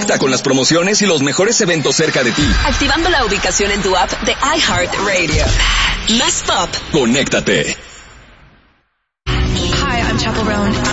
Conecta con las promociones y los mejores eventos cerca de ti. Activando la ubicación en tu app de iHeartRadio. Más pop. Conéctate. Hi, I'm Chappell Roan.